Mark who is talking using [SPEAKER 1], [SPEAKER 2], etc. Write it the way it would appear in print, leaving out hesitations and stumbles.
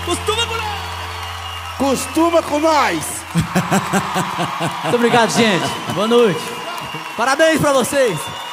[SPEAKER 1] Costuma com nós!
[SPEAKER 2] Costuma com nós!
[SPEAKER 1] Muito obrigado, gente. Boa noite. Parabéns pra vocês.